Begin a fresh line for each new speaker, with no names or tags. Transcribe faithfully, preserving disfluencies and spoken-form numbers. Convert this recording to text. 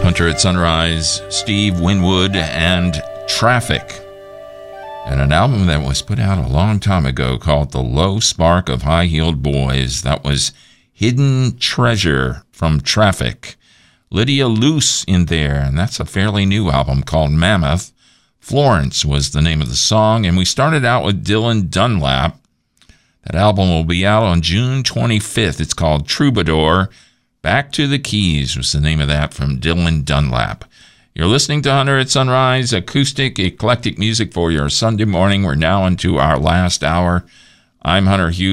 Hunter at Sunrise, Steve Winwood, and Traffic. And an album that was put out a long time ago called The Low Spark of High-Heeled Boys. That was Hidden Treasure from Traffic. Lydia Luce in there, and that's a fairly new album called Mammoth. Florence was the name of the song, and we started out with Dylan Dunlap. That album will be out on June twenty-fifth. It's called Troubadour. Back to the Keys was the name of that from Dylan Dunlap. You're listening to Hunter at Sunrise, acoustic, eclectic music for your Sunday morning. We're now into our last hour. I'm Hunter Hughes.